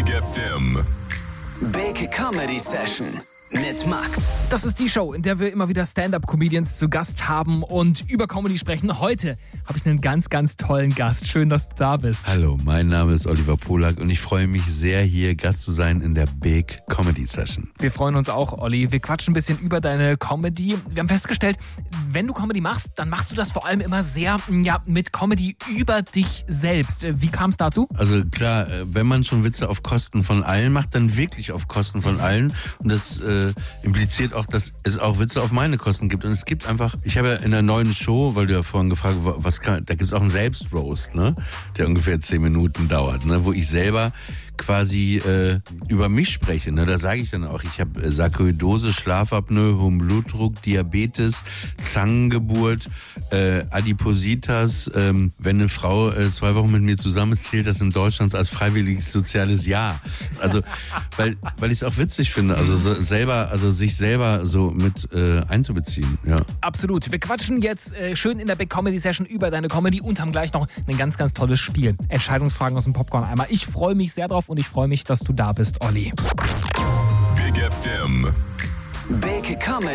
Big FM. Big Comedy Session mit Max. Das ist die Show, in der wir immer wieder Stand-Up-Comedians zu Gast haben und über Comedy sprechen. Heute habe ich einen ganz, ganz tollen Gast. Schön, dass du da bist. Hallo, mein Name ist Oliver Polak und ich freue mich sehr, hier Gast zu sein in der Big Comedy Session. Wir freuen uns auch, Olli. Wir quatschen ein bisschen über deine Comedy. Wir haben festgestellt, wenn du Comedy machst, dann machst du das vor allem immer sehr mit Comedy über dich selbst. Wie kam es dazu? Also klar, wenn man schon Witze auf Kosten von allen macht, dann wirklich auf Kosten von allen. Und das impliziert auch, dass es auch Witze auf meine Kosten gibt. Und es gibt einfach, ich habe ja in der neuen Show, weil du ja vorhin gefragt hast, da gibt es auch einen Selbstroast, ne, der ungefähr 10 Minuten dauert, ne, wo ich selber quasi über mich spreche. Ne? Da sage ich dann auch, ich habe Sarkoidose, Schlafapnoe, hohen Blutdruck, Diabetes, Zangengeburt, Adipositas. Wenn eine Frau 2 Wochen mit mir zusammen ist, zählt das in Deutschland als freiwilliges soziales Jahr. Also, weil ich es auch witzig finde, also sich selber so mit einzubeziehen. Ja. Absolut. Wir quatschen jetzt schön in der Big Comedy Session über deine Comedy und haben gleich noch ein ganz, ganz tolles Spiel. Entscheidungsfragen aus dem Popcorn-Eimer. Ich freue mich sehr drauf und ich freue mich, dass du da bist, Olli. Big FM. Big Comedy